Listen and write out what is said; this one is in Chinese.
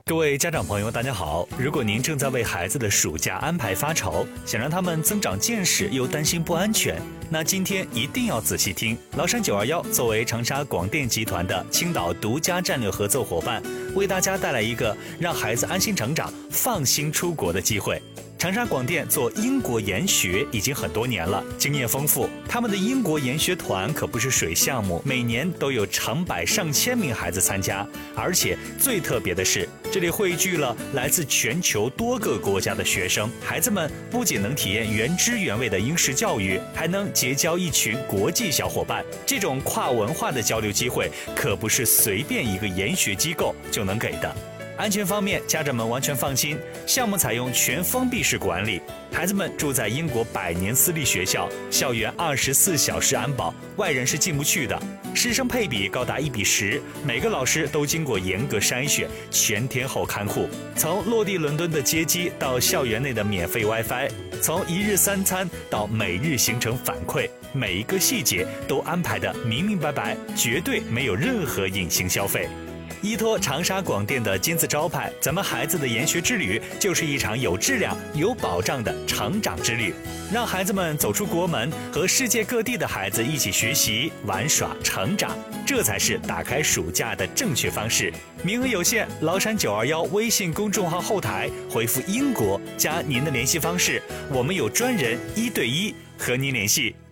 各位家长朋友，大家好！如果您正在为孩子的暑假安排发愁，想让他们增长见识又担心不安全，那今天一定要仔细听。崂山921作为长沙广电集团的青岛独家战略合作伙伴，为大家带来一个让孩子安心成长、放心出国的机会。长沙广电做英国研学已经很多年了，经验丰富。他们的英国研学团可不是水项目，每年都有成百上千名孩子参加，而且最特别的是，这里汇聚了来自全球多个国家的学生，孩子们不仅能体验原汁原味的英式教育，还能结交一群国际小伙伴。这种跨文化的交流机会，可不是随便一个研学机构就能给的。安全方面，家长们完全放心，项目采用全封闭式管理，孩子们住在英国100年私立学校，校园24小时安保，外人是进不去的。师生配比高达1:10，每个老师都经过严格筛选，全天候看护。从落地伦敦的接机到校园内的免费 WiFi， 从1日3餐到每日行程反馈，每一个细节都安排得明明白白，绝对没有任何隐形消费。依托长沙广电的金字招牌，咱们孩子的研学之旅就是一场有质量、有保障的成长之旅。让孩子们走出国门，和世界各地的孩子一起学习、玩耍、成长，这才是打开暑假的正确方式。名额有限，崂山921微信公众号后台回复英国加您的联系方式，我们有专人1对1和您联系。